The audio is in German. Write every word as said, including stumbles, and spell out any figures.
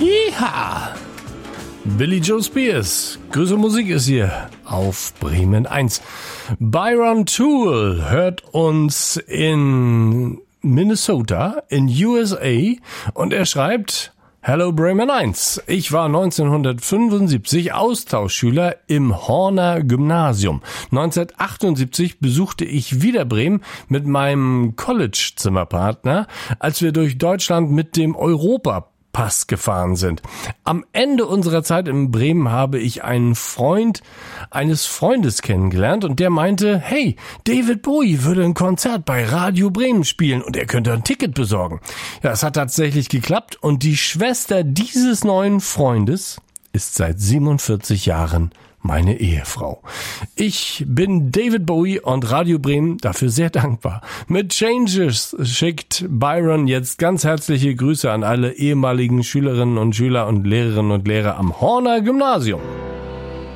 Hiha! Billy Joe Spears, Grüße Musik ist hier auf Bremen eins. Byron Toole hört uns in Minnesota, in U S A, und er schreibt: Hello Bremen eins. Ich war neunzehnhundertfünfundsiebzig Austauschschüler im Horner Gymnasium. neunzehnhundertachtundsiebzig besuchte ich wieder Bremen mit meinem College-Zimmerpartner, als wir durch Deutschland mit dem Europapass gefahren sind. Am Ende unserer Zeit in Bremen habe ich einen Freund eines Freundes kennengelernt und der meinte, hey, David Bowie würde ein Konzert bei Radio Bremen spielen und er könnte ein Ticket besorgen. Ja, es hat tatsächlich geklappt und die Schwester dieses neuen Freundes ist seit siebenundvierzig Jahren meine Ehefrau. Ich bin David Bowie und Radio Bremen dafür sehr dankbar. Mit Changes schickt Byron jetzt ganz herzliche Grüße an alle ehemaligen Schülerinnen und Schüler und Lehrerinnen und Lehrer am Horner Gymnasium.